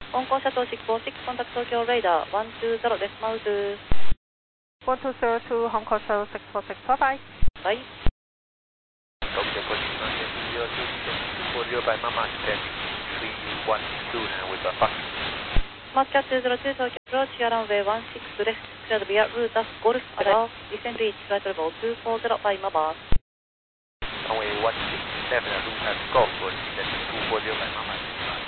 香港シャトル646、コンタクト東京レーダー120です。マウズ。 1202 Hong Kong Shuttle 646, bye bye. はい。 240 by Mama 10312 now with a bus. マスキャ202東京、アプローチアランウェイ16です。クラウドビアルータスゴルフアダー、ディセントリーチフライトレボー240 by Mama. Runway 167 Lutas Golf, descent 240 by Mama.